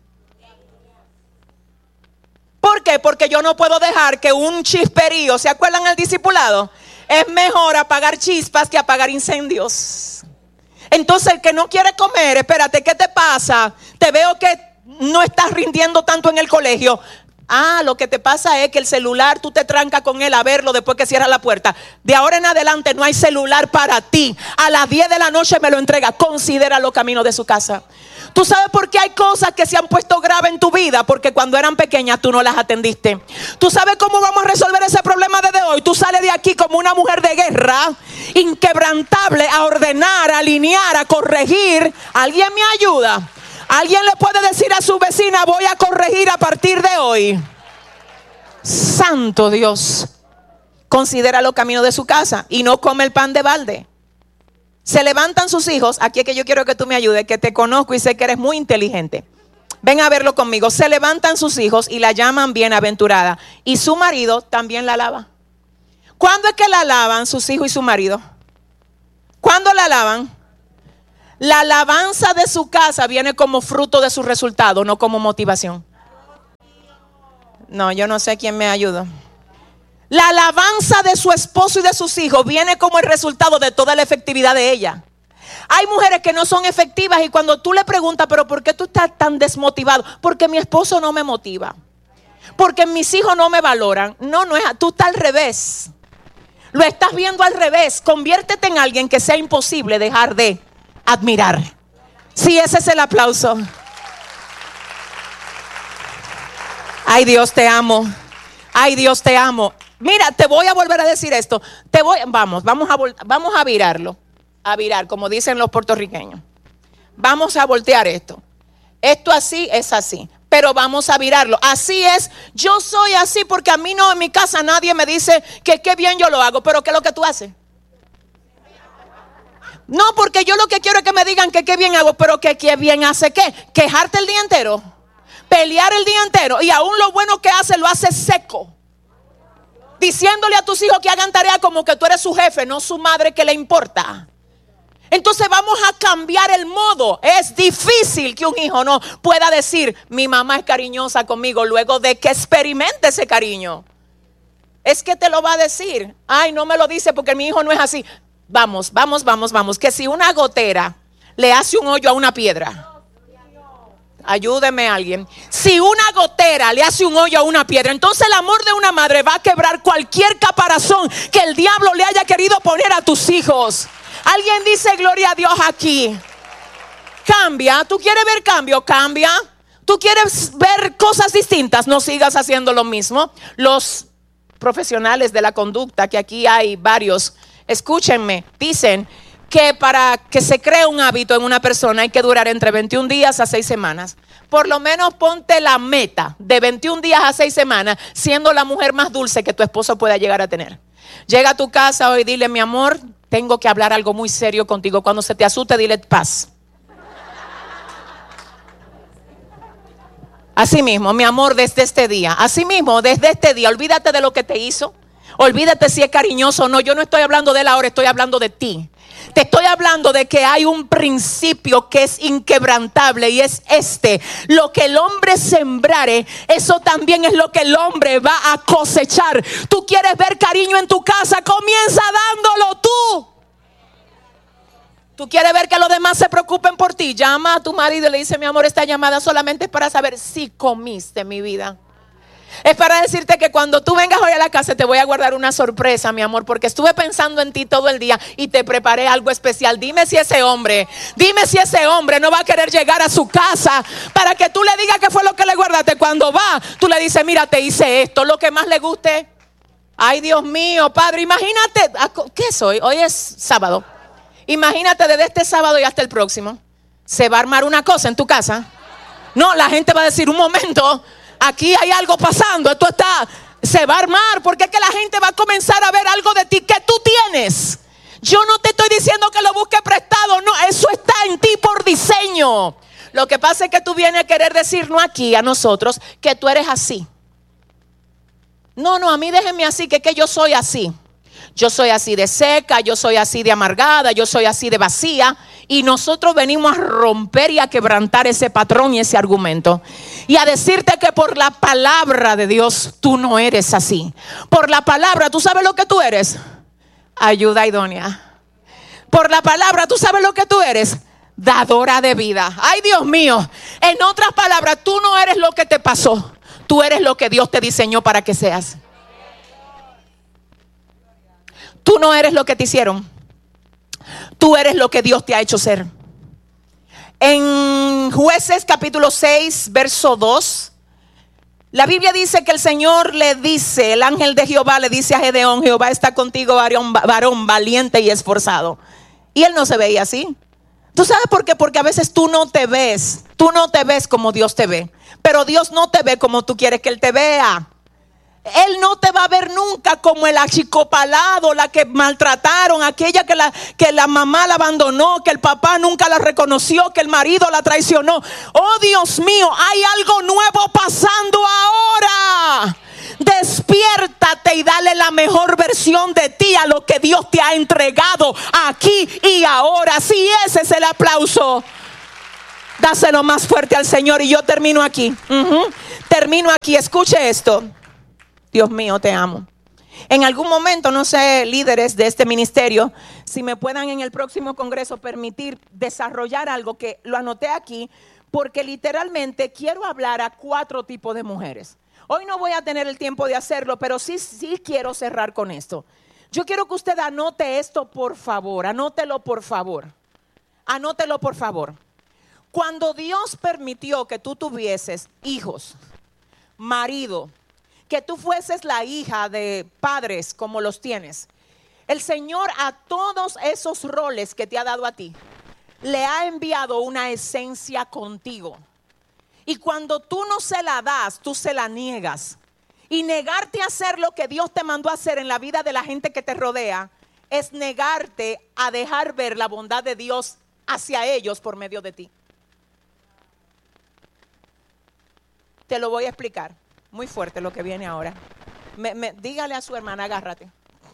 ¿Por qué? Porque yo no puedo dejar que un chisperío, ¿se acuerdan el discipulado? Es mejor apagar chispas que apagar incendios. Entonces el que no quiere comer, espérate, ¿qué te pasa? Te veo que no estás rindiendo tanto en el colegio. Lo que te pasa es que el celular tú te trancas con él a verlo después que cierras la puerta. De ahora en adelante no hay celular para ti. A las 10 de la noche me lo entrega. Considera los caminos de su casa. ¿Tú sabes por qué hay cosas que se han puesto graves en tu vida? Porque cuando eran pequeñas tú no las atendiste. ¿Tú sabes cómo vamos a resolver ese problema desde hoy? Tú sales de aquí como una mujer de guerra, inquebrantable, a ordenar, a alinear, a corregir. ¿Alguien me ayuda? ¿Alguien le puede decir a su vecina, voy a corregir a partir de hoy? Santo Dios. Considera los caminos de su casa y no come el pan de balde. Se levantan sus hijos. Aquí es que yo quiero que tú me ayudes, que te conozco y sé que eres muy inteligente. Ven a verlo conmigo. Se levantan sus hijos y la llaman bienaventurada, y su marido también la alaba. ¿Cuándo es que la alaban sus hijos y su marido? ¿Cuándo la alaban? La alabanza de su casa viene como fruto de su resultado, no como motivación. No, yo no sé quién me ayuda. La alabanza de su esposo y de sus hijos viene como el resultado de toda la efectividad de ella. Hay mujeres que no son efectivas y cuando tú le preguntas, pero ¿por qué tú estás tan desmotivado? Porque mi esposo no me motiva. Porque mis hijos no me valoran. No es, tú estás al revés. Lo estás viendo al revés. Conviértete en alguien que sea imposible dejar de admirar. Sí, ese es el aplauso. Ay, Dios, te amo. Ay, Dios, te amo. Mira, te voy a volver a decir esto. Vamos a virarlo. A virar, como dicen los puertorriqueños. Vamos a voltear esto. Esto así es así. Pero vamos a virarlo. Así es. Yo soy así porque a mí no, en mi casa nadie me dice que qué bien yo lo hago. Pero ¿qué es lo que tú haces? No, porque yo lo que quiero es que me digan que qué bien hago. Pero que qué bien hace qué. Quejarte el día entero. Pelear el día entero. Y aún lo bueno que hace lo hace seco. Diciéndole a tus hijos que hagan tarea como que tú eres su jefe, no su madre que le importa. Entonces vamos a cambiar el modo. Es difícil que un hijo no pueda decir, mi mamá es cariñosa conmigo, luego de que experimente ese cariño. Es que te lo va a decir. Ay, no me lo dice porque mi hijo no es así. Vamos. Que si una gotera le hace un hoyo a una piedra. Ayúdeme alguien. Si una gotera le hace un hoyo a una piedra, entonces el amor de una madre va a quebrar cualquier caparazón que el diablo le haya querido poner a tus hijos. Alguien dice gloria a Dios aquí. Cambia. ¿Tú quieres ver cambio? Cambia. ¿Tú quieres ver cosas distintas? No sigas haciendo lo mismo. Los profesionales de la conducta, que aquí hay varios, escúchenme, dicen que para que se cree un hábito en una persona hay que durar entre 21 días a 6 semanas. Por lo menos ponte la meta de 21 días a 6 semanas, siendo la mujer más dulce que tu esposo pueda llegar a tener. Llega a tu casa hoy y dile, mi amor, tengo que hablar algo muy serio contigo. Cuando se te asuste, dile paz. Así mismo, mi amor, desde este día. Así mismo, desde este día, olvídate de lo que te hizo. Olvídate si es cariñoso o no. Yo no estoy hablando de él ahora, estoy hablando de ti. Te estoy hablando de que hay un principio que es inquebrantable y es este: lo que el hombre sembrare, eso también es lo que el hombre va a cosechar. Tú quieres ver cariño en tu casa, comienza dándolo tú. Tú quieres ver que los demás se preocupen por ti, llama a tu marido y le dice, mi amor, esta llamada solamente es para saber si comiste, mi vida. Es para decirte que cuando tú vengas hoy a la casa te voy a guardar una sorpresa, mi amor, porque estuve pensando en ti todo el día y te preparé algo especial. Dime si ese hombre no va a querer llegar a su casa para que tú le digas qué fue lo que le guardaste. Cuando va, tú le dices, mira, te hice esto, lo que más le guste. Ay, Dios mío, Padre, imagínate, ¿qué es hoy? Hoy es sábado. Imagínate desde este sábado y hasta el próximo. ¿Se va a armar una cosa en tu casa? No, la gente va a decir, un momento, aquí hay algo pasando, se va a armar, porque es que la gente va a comenzar a ver algo de ti que tú tienes. Yo no te estoy diciendo que lo busques prestado, no, eso está en ti por diseño. Lo que pasa es que tú vienes a querer decirnos aquí a nosotros que tú eres así. No, a mí déjenme así, que yo soy así. Yo soy así de seca, yo soy así de amargada, yo soy así de vacía. Y nosotros venimos a romper y a quebrantar ese patrón y ese argumento. Y a decirte que por la palabra de Dios tú no eres así. Por la palabra, ¿tú sabes lo que tú eres? Ayuda idónea. Por la palabra, ¿tú sabes lo que tú eres? Dadora de vida. Ay, Dios mío. En otras palabras, tú no eres lo que te pasó. Tú eres lo que Dios te diseñó para que seas. Tú no eres lo que te hicieron. Tú eres lo que Dios te ha hecho ser. En Jueces capítulo 6, verso 2, la Biblia dice que el Señor le dice, el ángel de Jehová le dice a Gedeón, Jehová está contigo, varón valiente y esforzado. Y él no se veía así. ¿Tú sabes por qué? Porque a veces tú no te ves como Dios te ve. Pero Dios no te ve como tú quieres que Él te vea. Él no te va a ver nunca como el achicopalado, la que maltrataron, aquella que la mamá la abandonó, que el papá nunca la reconoció, que el marido la traicionó. Oh, Dios mío, hay algo nuevo pasando ahora. Despiértate y dale la mejor versión de ti a lo que Dios te ha entregado aquí y ahora. Sí, ese es el aplauso. Dáselo más fuerte al Señor. Y yo termino aquí. Termino aquí. Escuche esto. Dios mío, te amo. En algún momento, no sé, líderes de este ministerio, si me puedan en el próximo congreso permitir desarrollar algo que lo anoté aquí, porque literalmente quiero hablar a 4 tipos de mujeres. Hoy no voy a tener el tiempo de hacerlo, pero sí quiero cerrar con esto. Yo quiero que usted anote esto, por favor. Anótelo, por favor. Anótelo, por favor. Cuando Dios permitió que tú tuvieses hijos, marido, que tú fueses la hija de padres como los tienes, el Señor a todos esos roles que te ha dado a ti, le ha enviado una esencia contigo. Y cuando tú no se la das, tú se la niegas. Y negarte a hacer lo que Dios te mandó a hacer en la vida de la gente que te rodea, es negarte a dejar ver la bondad de Dios hacia ellos por medio de ti. Te lo voy a explicar. Muy fuerte lo que viene ahora. Dígale a su hermana, agárrate.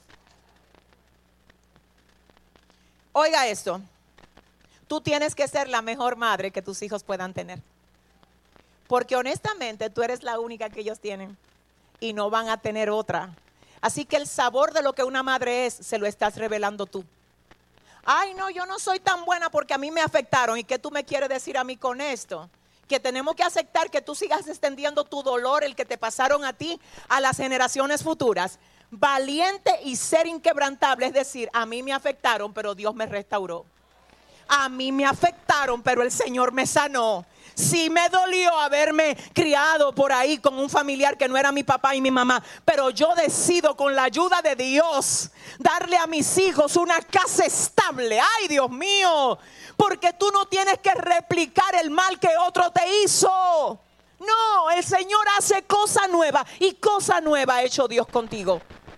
Oiga esto. Tú tienes que ser la mejor madre que tus hijos puedan tener. Porque honestamente tú eres la única que ellos tienen. Y no van a tener otra. Así que el sabor de lo que una madre es, se lo estás revelando tú. Ay, no, yo no soy tan buena porque a mí me afectaron. ¿Y qué tú me quieres decir a mí con esto? Que tenemos que aceptar que tú sigas extendiendo tu dolor, el que te pasaron a ti, a las generaciones futuras. Valiente y ser inquebrantable, es decir, a mí me afectaron, pero Dios me restauró. A mí me afectaron, pero el Señor me sanó. Sí me dolió haberme criado por ahí con un familiar que no era mi papá y mi mamá, pero yo decido con la ayuda de Dios darle a mis hijos una casa estable. Ay, Dios mío, porque tú no tienes que replicar el mal que otro te hizo. No, el Señor hace cosa nueva y cosa nueva ha hecho Dios contigo.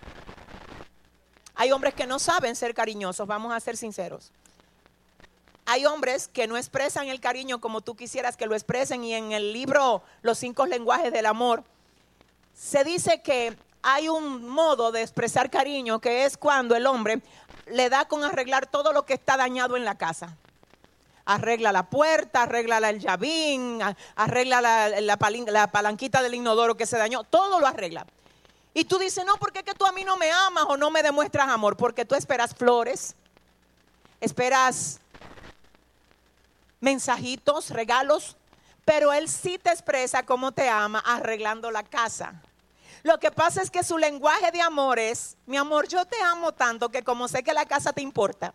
Hay hombres que no saben ser cariñosos, vamos a ser sinceros. Hay hombres que no expresan el cariño como tú quisieras que lo expresen, y en el libro Los 5 lenguajes del amor se dice que hay un modo de expresar cariño que es cuando el hombre le da con arreglar todo lo que está dañado en la casa. Arregla la puerta, arregla el llavín, arregla la palanquita del inodoro que se dañó, todo lo arregla. Y tú dices, no, porque es que tú a mí no me amas o no me demuestras amor, porque tú esperas flores, esperas mensajitos, regalos, pero él sí te expresa cómo te ama arreglando la casa. Lo que pasa es que su lenguaje de amor es, mi amor, yo te amo tanto que como sé que la casa te importa,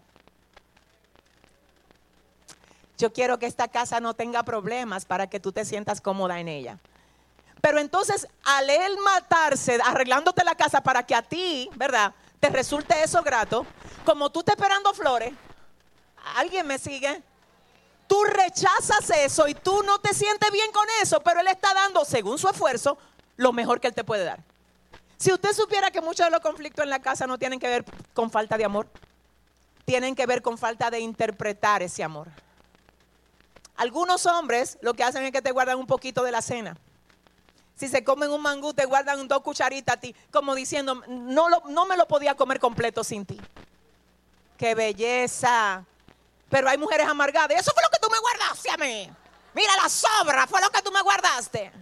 yo quiero que esta casa no tenga problemas para que tú te sientas cómoda en ella. Pero entonces, al él matarse arreglándote la casa para que a ti, ¿verdad?, te resulte eso grato, como tú estás esperando flores, ¿alguien me sigue? Tú rechazas eso y tú no te sientes bien con eso, pero él está dando, según su esfuerzo, lo mejor que él te puede dar. Si usted supiera que muchos de los conflictos en la casa no tienen que ver con falta de amor, tienen que ver con falta de interpretar ese amor. Algunos hombres lo que hacen es que te guardan un poquito de la cena. Si se comen un mangú, te guardan 2 cucharitas a ti, como diciendo, no me lo podía comer completo sin ti. ¡Qué belleza! Pero hay mujeres amargadas. Eso fue lo que tú me guardaste a mí. Mira, la sobra fue lo que tú me guardaste.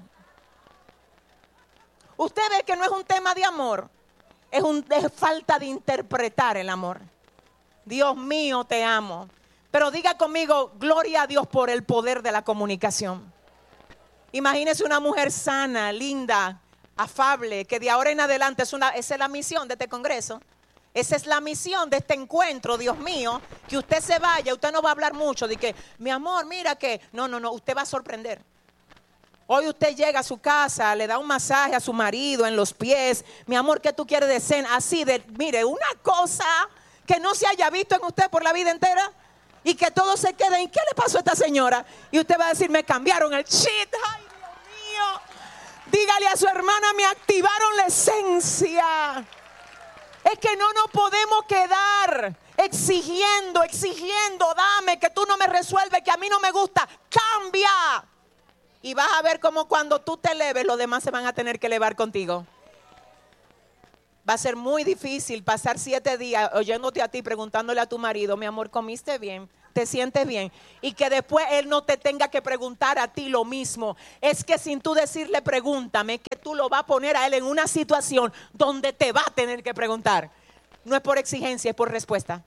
Usted ve que no es un tema de amor, es falta de interpretar el amor. Dios mío, te amo. Pero diga conmigo, gloria a Dios por el poder de la comunicación. Imagínese una mujer sana, linda, afable, que de ahora en adelante esa es la misión de este congreso. Esa es la misión de este encuentro, Dios mío, que usted se vaya, usted no va a hablar mucho de que, mi amor, mira que, no, usted va a sorprender. Hoy usted llega a su casa, le da un masaje a su marido en los pies, mi amor, ¿qué tú quieres de cena? Así de, mire, una cosa que no se haya visto en usted por la vida entera y que todo se quede, ¿y qué le pasó a esta señora? Y usted va a decir, me cambiaron el chip, ay Dios mío, dígale a su hermana, me activaron la esencia. Es que no nos podemos quedar exigiendo, dame, que tú no me resuelves, que a mí no me gusta, cambia. Y vas a ver cómo cuando tú te eleves, los demás se van a tener que elevar contigo. Va a ser muy difícil pasar 7 días oyéndote a ti, preguntándole a tu marido, mi amor, ¿comiste bien? ¿Te sientes bien? Y que después él no te tenga que preguntar a ti lo mismo. Es que sin tú decirle pregúntame, que tú lo vas a poner a él en una situación donde te va a tener que preguntar. No es por exigencia, es por respuesta.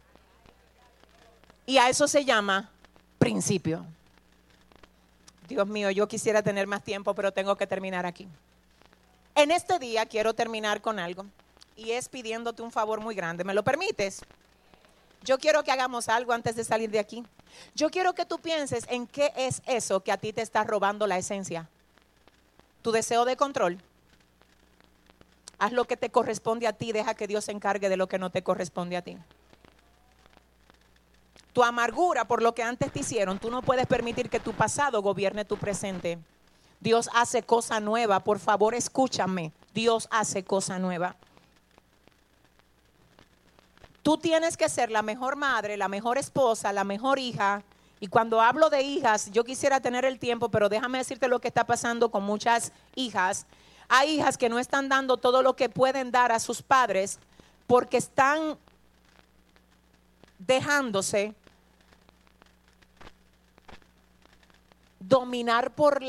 Y a eso se llama principio. Dios mío, yo quisiera tener más tiempo, pero tengo que terminar aquí. En este día quiero terminar con algo, y es pidiéndote un favor muy grande. ¿Me lo permites? Yo quiero que hagamos algo antes de salir de aquí. Yo quiero que tú pienses en qué es eso que a ti te está robando la esencia. Tu deseo de control. Haz lo que te corresponde a ti, deja que Dios se encargue de lo que no te corresponde a ti. Tu amargura por lo que antes te hicieron, tú no puedes permitir que tu pasado gobierne tu presente. Dios hace cosa nueva, por favor escúchame, Dios hace cosa nueva. Tú tienes que ser la mejor madre, la mejor esposa, la mejor hija. Y cuando hablo de hijas, yo quisiera tener el tiempo, pero déjame decirte lo que está pasando con muchas hijas. Hay hijas que no están dando todo lo que pueden dar a sus padres porque están dejándose dominar por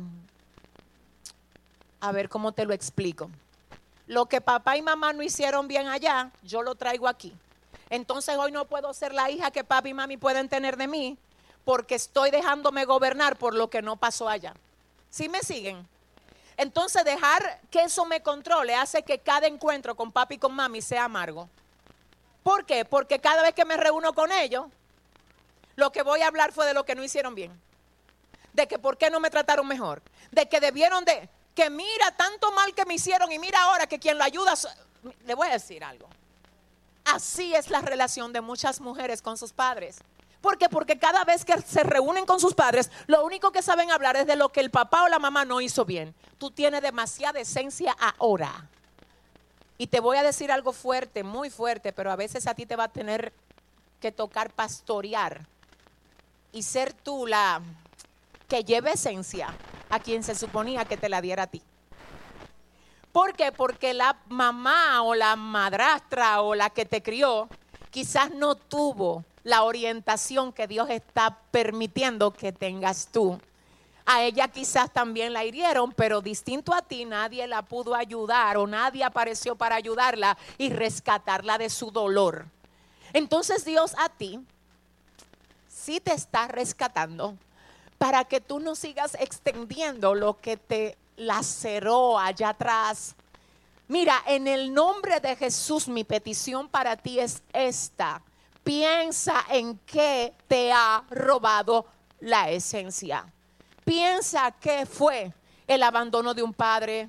a ver cómo te lo explico. Lo que papá y mamá no hicieron bien allá, yo lo traigo aquí. Entonces hoy no puedo ser la hija que papi y mami pueden tener de mí porque estoy dejándome gobernar por lo que no pasó allá. ¿Sí me siguen? Entonces dejar que eso me controle hace que cada encuentro con papi y con mami sea amargo. ¿Por qué? Porque cada vez que me reúno con ellos, lo que voy a hablar fue de lo que no hicieron bien. De que por qué no me trataron mejor. De que debieron de... Que mira tanto mal que me hicieron y mira ahora que quien lo ayuda... Le voy a decir algo. Así es la relación de muchas mujeres con sus padres. ¿Por qué? Porque cada vez que se reúnen con sus padres, lo único que saben hablar es de lo que el papá o la mamá no hizo bien. Tú tienes demasiada esencia ahora. Y te voy a decir algo fuerte, muy fuerte, pero a veces a ti te va a tener que tocar pastorear y ser tú la que lleve esencia a quien se suponía que te la diera a ti. ¿Por qué? Porque la mamá o la madrastra o la que te crió quizás no tuvo la orientación que Dios está permitiendo que tengas tú. A ella quizás también la hirieron, pero distinto a ti, nadie la pudo ayudar o nadie apareció para ayudarla y rescatarla de su dolor. Entonces Dios a ti sí te está rescatando para que tú no sigas extendiendo lo que te laceró allá atrás. Mira, en el nombre de Jesús, mi petición para ti es esta. Piensa en qué te ha robado la esencia. Piensa qué fue el abandono de un padre,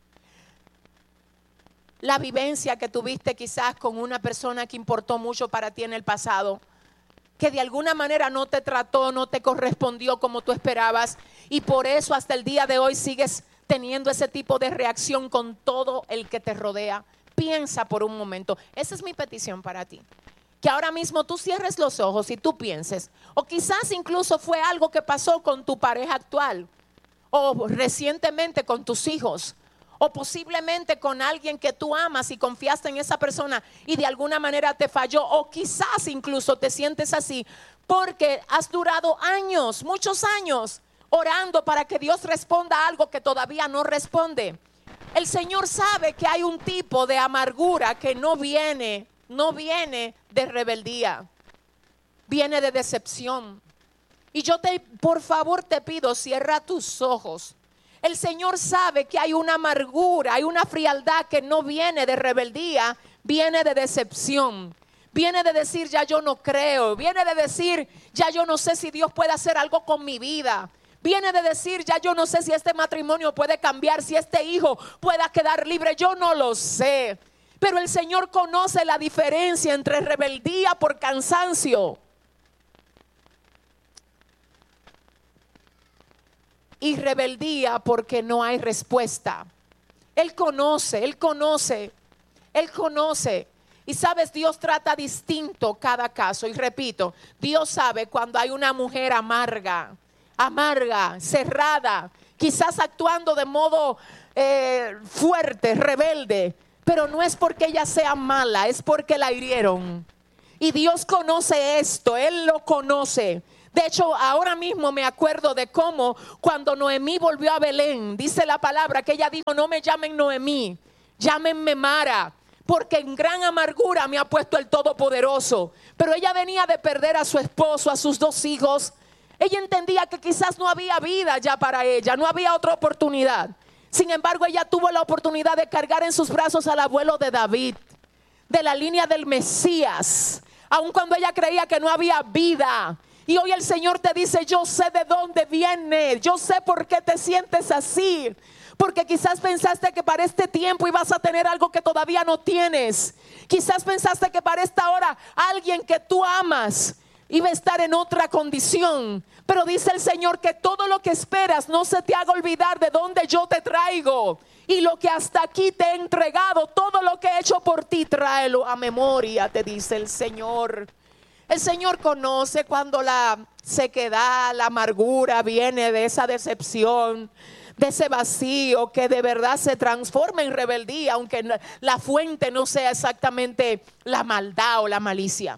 la vivencia que tuviste quizás con una persona que importó mucho para ti en el pasado, que de alguna manera no te trató, no te correspondió como tú esperabas, y por eso hasta el día de hoy sigues teniendo ese tipo de reacción con todo el que te rodea. Piensa por un momento. Esa es mi petición para ti. Que ahora mismo tú cierres los ojos y tú pienses, o quizás incluso fue algo que pasó con tu pareja actual, o recientemente con tus hijos, o posiblemente con alguien que tú amas y confiaste en esa persona y de alguna manera te falló, o quizás incluso te sientes así porque has durado años, muchos años, orando para que Dios responda a algo que todavía no responde. El Señor sabe que hay un tipo de amargura que no viene de rebeldía, viene de decepción. Y yo por favor te pido, cierra tus ojos. El Señor sabe que hay una amargura, hay una frialdad que no viene de rebeldía, viene de decepción. Viene de decir, ya yo no creo. Viene de decir, ya yo no sé si Dios puede hacer algo con mi vida. Viene de decir, ya yo no sé si este matrimonio puede cambiar, si este hijo pueda quedar libre. Yo no lo sé. Pero el Señor conoce la diferencia entre rebeldía por cansancio y rebeldía porque no hay respuesta. Él conoce. Y sabes, Dios trata distinto cada caso. Y repito, Dios sabe cuando hay una mujer amarga, cerrada, quizás actuando de modo fuerte, rebelde. pero no es porque ella sea mala, es porque la hirieron. Y Dios conoce esto, Él lo conoce. De hecho, ahora mismo me acuerdo de cómo cuando Noemí volvió a Belén, dice la palabra que ella dijo: no me llamen Noemí, llámenme Mara, porque en gran amargura me ha puesto el Todopoderoso. Pero ella venía de perder a su esposo, a sus 2 hijos. Ella entendía que quizás no había vida ya para ella, no había otra oportunidad. Sin embargo, ella tuvo la oportunidad de cargar en sus brazos al abuelo de David, de la línea del Mesías, aun cuando ella creía que no había vida. Y hoy el Señor te dice: yo sé de dónde viene, yo sé por qué te sientes así. Porque quizás pensaste que para este tiempo ibas a tener algo que todavía no tienes. Quizás pensaste que para esta hora alguien que tú amas iba a estar en otra condición. Pero dice el Señor que todo lo que esperas no se te haga olvidar de dónde yo te traigo. Y lo que hasta aquí te he entregado, todo lo que he hecho por ti, tráelo a memoria, te dice el Señor. El Señor conoce cuando la sequedad, la amargura viene de esa decepción, de ese vacío que de verdad se transforma en rebeldía, aunque la fuente no sea exactamente la maldad o la malicia.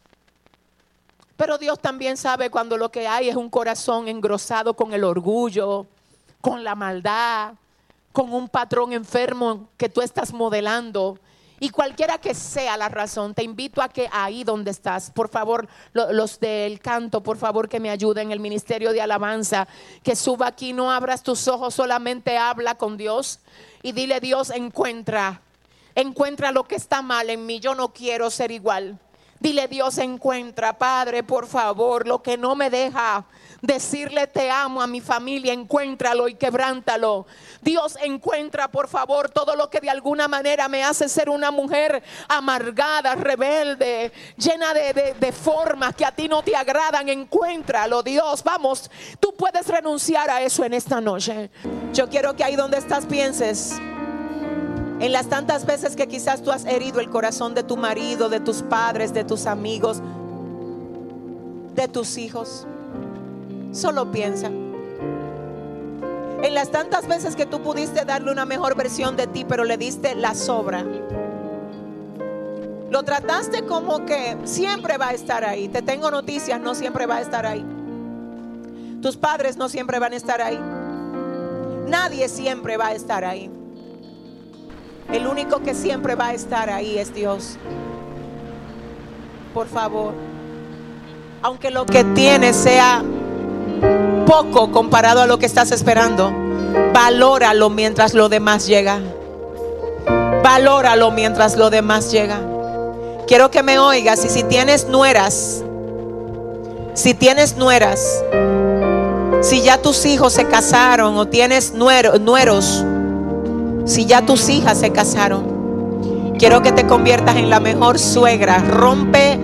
Pero Dios también sabe cuando lo que hay es un corazón engrosado con el orgullo, con la maldad, con un patrón enfermo que tú estás modelando. Y cualquiera que sea la razón, te invito a que ahí donde estás, por favor, los del canto, por favor que me ayuden, el ministerio de alabanza, que suba aquí. No abras tus ojos, solamente habla con Dios y dile: Dios, encuentra lo que está mal en mí, yo no quiero ser igual. Dile: Dios, encuentra, Padre, por favor, lo que no me deja decirle te amo a mi familia, encuéntralo y quebrántalo. Dios, encuentra, por favor, todo lo que de alguna manera me hace ser una mujer amargada, rebelde, llena de formas que a ti no te agradan. Encuéntralo, Dios. Vamos, tú puedes renunciar a eso en esta noche. Yo quiero que ahí donde estás pienses en las tantas veces que quizás tú has herido el corazón de tu marido, de tus padres, de tus amigos, de tus hijos. Solo piensa en las tantas veces que tú pudiste darle una mejor versión de ti, pero le diste la sobra. Lo trataste como que siempre va a estar ahí. Te tengo noticias: no siempre va a estar ahí. Tus padres no siempre van a estar ahí. Nadie siempre va a estar ahí. El único que siempre va a estar ahí es Dios. Por favor, aunque lo que tienes sea poco comparado a lo que estás esperando, valóralo mientras lo demás llega. Valóralo mientras lo demás llega. Quiero que me oigas. Y si tienes nueras, si ya tus hijos se casaron, o tienes nueros, si ya tus hijas se casaron, quiero que te conviertas en la mejor suegra. Rompe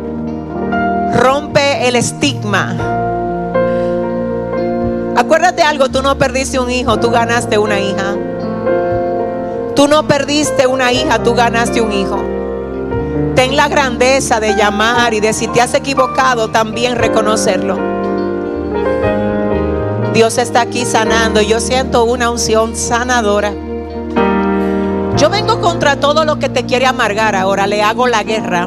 el estigma. Acuérdate algo: tú no perdiste un hijo, tú ganaste una hija. Tú no perdiste una hija, tú ganaste un hijo. Ten la grandeza de llamar y de, si te has equivocado, también reconocerlo. Dios está aquí sanando. Yo siento una unción sanadora. Yo vengo contra todo lo que te quiere amargar ahora. Le hago la guerra.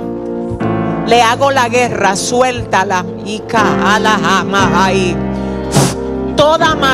Suéltala. Y toda